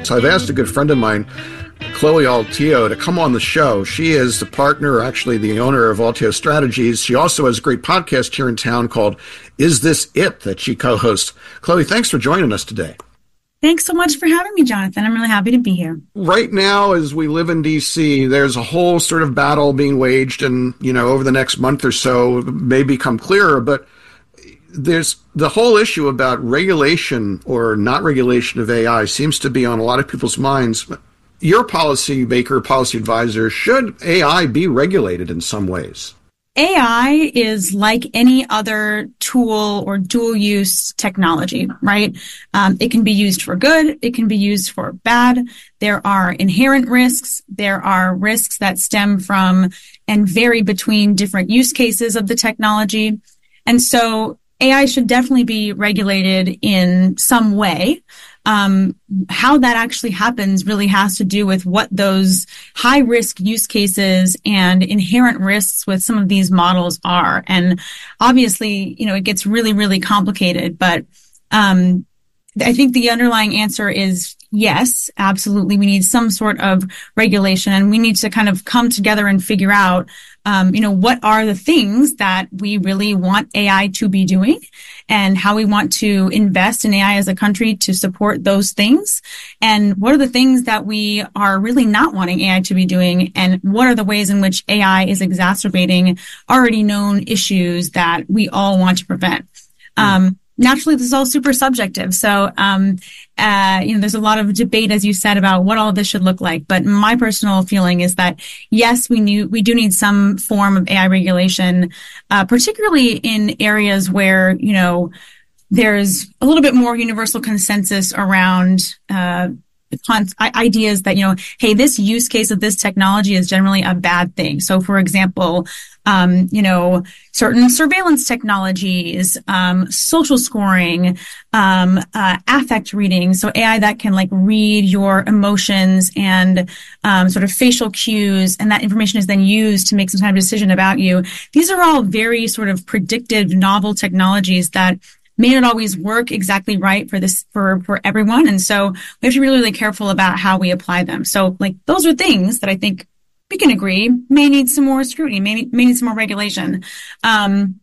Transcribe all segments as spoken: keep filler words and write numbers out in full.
So I've asked a good friend of mine, Chloe Altio, to come on the show. She is the partner, actually the owner of Altio Strategies. She also has a great podcast here in town called Is This It? That she co-hosts. Chloe, thanks for joining us today. Thanks so much for having me, Jonathan. I'm really happy to be here. Right now, as we live in D C, there's a whole sort of battle being waged, and, you know, over the next month or so may become clearer, but there's the whole issue about regulation or not regulation of A I seems to be on a lot of people's minds. Your policy maker, policy advisor, should A I be regulated in some ways? A I is like any other tool or dual use technology, right? Um, it can be used for good. It can be used for bad. There are inherent risks. There are risks that stem from and vary between different use cases of the technology. And so A I should definitely be regulated in some way. Um, how that actually happens really has to do with what those high risk use cases and inherent risks with some of these models are. And obviously, you know, it gets really, really complicated, but, um, I think the underlying answer is yes, absolutely. We need some sort of regulation, and we need to kind of come together and figure out, um, you know, what are the things that we really want A I to be doing and how we want to invest in A I as a country to support those things. And what are the things that we are really not wanting A I to be doing? And what are the ways in which A I is exacerbating already known issues that we all want to prevent? Um, Naturally, this is all super subjective. So, um, uh, you know, there's a lot of debate, as you said, about what all of this should look like. But my personal feeling is that, yes, we knew, we do need some form of A I regulation, uh, particularly in areas where, you know, there's a little bit more universal consensus around, uh, ideas that, you know, hey, this use case of this technology is generally a bad thing. So, for example, um, you know, certain surveillance technologies, um, social scoring, um, uh, affect reading. So A I that can like read your emotions and, um, sort of facial cues, and that information is then used to make some kind of decision about you. These are all very sort of predictive, novel technologies that may not always work exactly right for this, for, for everyone. And so we have to be really, really careful about how we apply them. So like those are things that I think we can agree may need some more scrutiny, may, may need some more regulation. Um,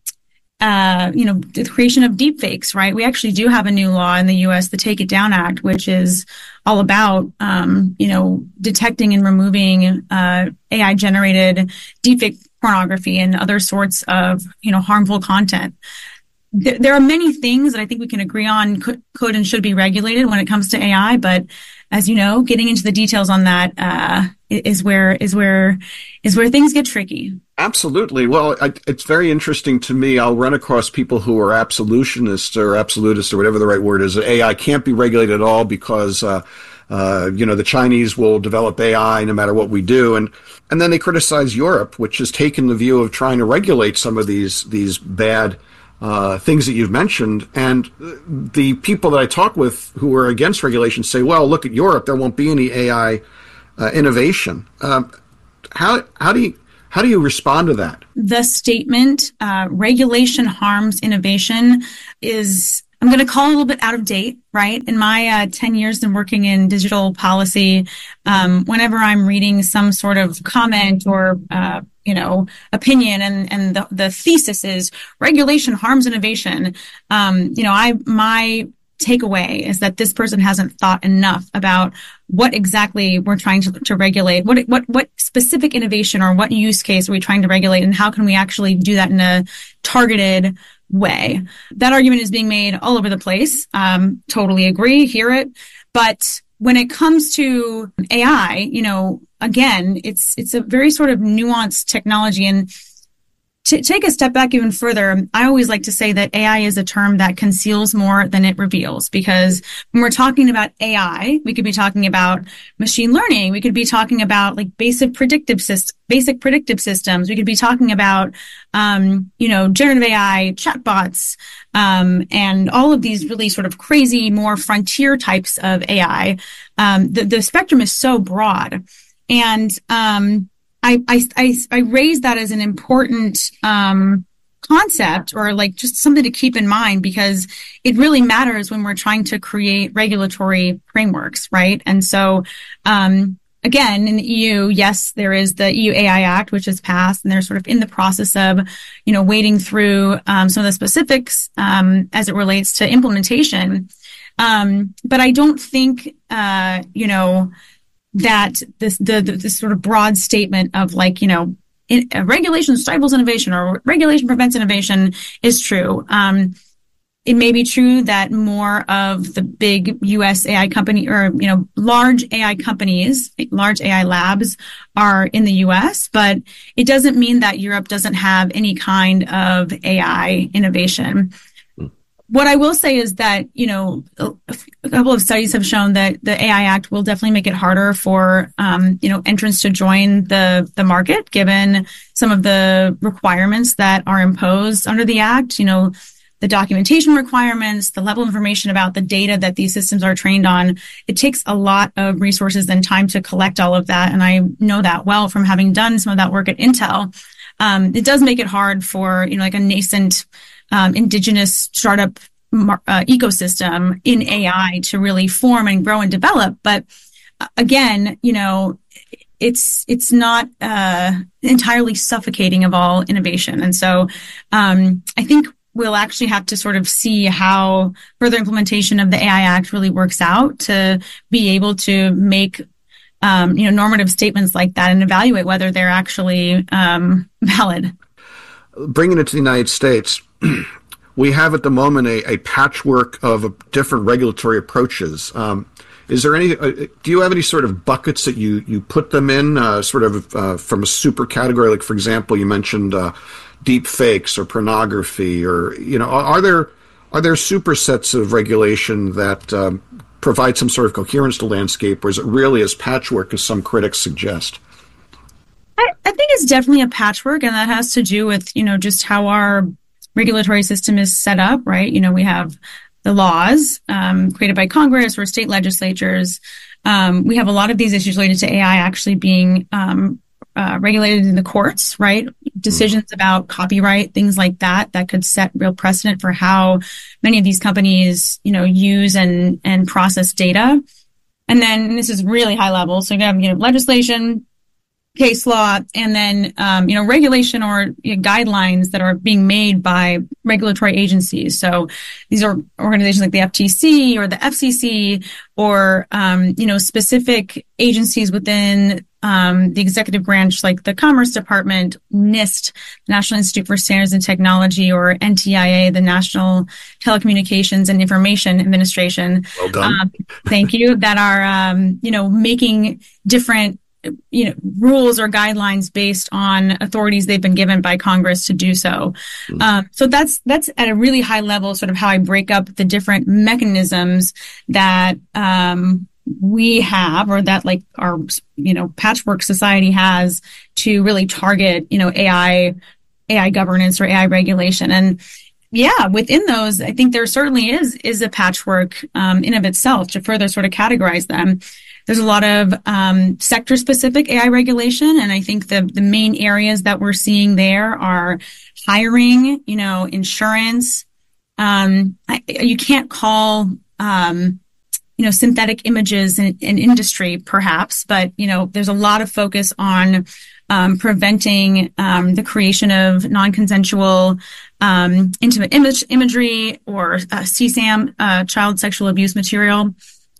uh, you know, the creation of deepfakes, right? We actually do have a new law in the U S, the Take It Down Act, which is all about, um, you know, detecting and removing, uh, A I generated deepfake pornography and other sorts of, you know, harmful content. There are many things that I think we can agree on could, could and should be regulated when it comes to A I, but as you know, getting into the details on that uh, is where is where is where things get tricky. Absolutely. Well, I, it's very interesting to me. I'll run across people who are absolutionists or absolutists or whatever the right word is. A I can't be regulated at all because uh, uh, you know the Chinese will develop A I no matter what we do, and and then they criticize Europe, which has taken the view of trying to regulate some of these these bad Uh, things that you've mentioned. And the people that I talk with who are against regulation say, well, look at Europe, there won't be any A I uh, innovation. Um, how, how do you, how do you respond to that? The statement, uh, regulation harms innovation is, I'm going to call it a little bit out of date, right? In my uh, ten years in working in digital policy, um, whenever I'm reading some sort of comment or, uh, you know, opinion and, and the, the thesis is regulation harms innovation. Um, you know, I, my takeaway is that this person hasn't thought enough about what exactly we're trying to, to regulate. What, what, what specific innovation or what use case are we trying to regulate, and how can we actually do that in a targeted way? That argument is being made all over the place. Um, totally agree, hear it. But when it comes to A I, you know, again, it's it's a very sort of nuanced technology. And to take a step back even further, I always like to say that A I is a term that conceals more than it reveals, because when we're talking about A I, we could be talking about machine learning. We could be talking about like basic predictive systems, basic predictive systems. We could be talking about, um, you know, generative A I, chatbots, um, and all of these really sort of crazy, more frontier types of A I. Um, the, the spectrum is so broad. And, um, I, I, I, I raise that as an important, um, concept or like just something to keep in mind, because it really matters when we're trying to create regulatory frameworks, right? And so, um, again, in the E U, yes, there is the E U A I Act, which has passed, and they're sort of in the process of, you know, wading through um, some of the specifics um, as it relates to implementation. Um, but I don't think, uh, you know, that this the, the this sort of broad statement of like, you know, in, uh, regulation stifles innovation or regulation prevents innovation is true. Um, It may be true that more of the big U S A I company or, you know, large A I companies, large A I labs are in the U S, but it doesn't mean that Europe doesn't have any kind of A I innovation. Mm. What I will say is that, you know, a couple of studies have shown that the A I Act will definitely make it harder for, um, you know, entrants to join the, the market, given some of the requirements that are imposed under the Act, you know, the documentation requirements, the level of information about the data that these systems are trained on. It takes a lot of resources and time to collect all of that. And I know that well from having done some of that work at Intel. Um, it does make it hard for, you know, like a nascent um, indigenous startup uh, ecosystem in A I to really form and grow and develop. But uh, again, you know, it's it's not uh, entirely suffocating of all innovation. And so um, I think we'll actually have to sort of see how further implementation of the A I Act really works out to be able to make, um, you know, normative statements like that and evaluate whether they're actually um, valid. Bringing it to the United States, we have at the moment a, a patchwork of different regulatory approaches. Um, is there any? Uh, do you have any sort of buckets that you you put them in, uh, sort of uh, from a super category? Like, for example, you mentioned Uh, deep fakes or pornography, or, you know, are, are there are there supersets of regulation that um, provide some sort of coherence to landscape, or is it really as patchwork as some critics suggest? I, I think it's definitely a patchwork, and that has to do with, you know, just how our regulatory system is set up, right? You know, we have the laws um, created by Congress or state legislatures. Um, we have a lot of these issues related to A I actually being um, Uh, regulated in the courts, right? Decisions about copyright, things like that, that could set real precedent for how many of these companies, you know, use and, and process data. And then, and this is really high level. So you have, you know, legislation, case law, and then, um, you know, regulation or you know, guidelines that are being made by regulatory agencies. So these are organizations like the F T C or the F C C or, um, you know, specific agencies within Um, the executive branch, like the Commerce Department, NIST, the National Institute for Standards and Technology, or N T I A, the National Telecommunications and Information Administration. Well done. Um, thank you. That are, um, you know, making different, you know, rules or guidelines based on authorities they've been given by Congress to do so. Mm. Um, so that's that's at a really high level, sort of how I break up the different mechanisms that um, we have, or that like our, you know, patchwork society has to really target, you know, A I, A I governance or A I regulation. And yeah, within those, I think there certainly is, is a patchwork, um, in of itself to further sort of categorize them. There's a lot of, um, sector specific A I regulation. And I think the, the main areas that we're seeing there are hiring, you know, insurance. Um, I, you can't call, um, you know, synthetic images in, in industry, perhaps, but, you know, there's a lot of focus on um, preventing um, the creation of non-consensual um, intimate image imagery or uh, C SAM, uh, child sexual abuse material,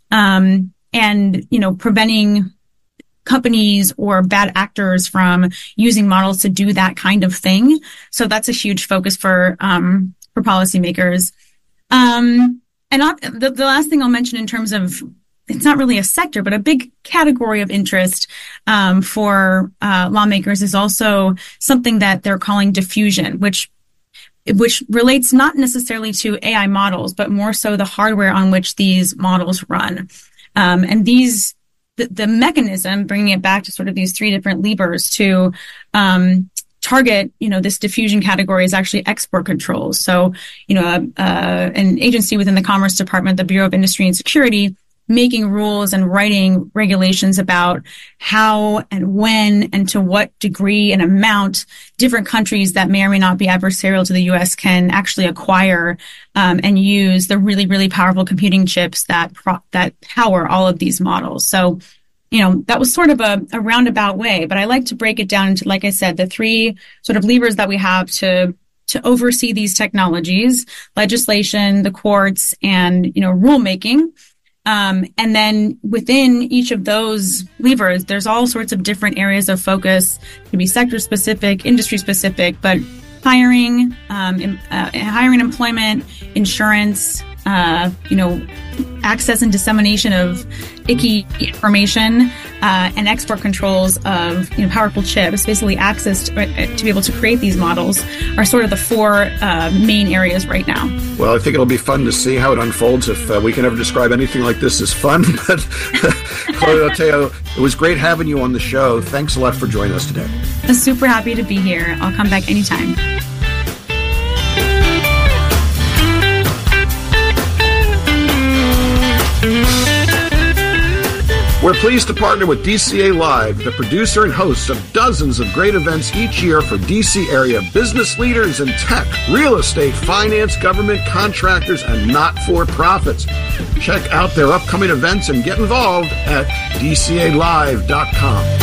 um, and, you know, preventing companies or bad actors from using models to do that kind of thing. So that's a huge focus for um, for policymakers. Um, And the, the last thing I'll mention in terms of, it's not really a sector, but a big category of interest um, for uh, lawmakers is also something that they're calling diffusion, which which relates not necessarily to A I models, but more so the hardware on which these models run. Um, and these, the, the mechanism, bringing it back to sort of these three different levers to um, target, you know, this diffusion category is actually export controls. So, you know, uh, uh, an agency within the Commerce Department, the Bureau of Industry and Security, making rules and writing regulations about how and when and to what degree and amount different countries that may or may not be adversarial to the U S can actually acquire um, and use the really, really powerful computing chips that pro- that power all of these models. So, you know, that was sort of a, a roundabout way, but I like to break it down into, like I said, the three sort of levers that we have to to oversee these technologies: legislation, the courts, and, you know, rulemaking. Um, and then within each of those levers, there's all sorts of different areas of focus. It can be sector specific, industry specific, but hiring, um, uh, hiring, employment, insurance, uh, you know, access and dissemination of icky information, uh, and export controls of, you know, powerful chips, basically access to, uh, to be able to create these models, are sort of the four uh, main areas right now. Well, I think it'll be fun to see how it unfolds. If uh, we can ever describe anything like this as fun. But Claudia Oteo, it was great having you on the show. Thanks a lot for joining us today. I'm super happy to be here. I'll come back anytime. We're pleased to partner with D C A Live, the producer and host of dozens of great events each year for D C area business leaders in tech, real estate, finance, government, contractors, and not-for-profits. Check out their upcoming events and get involved at d c a live dot com.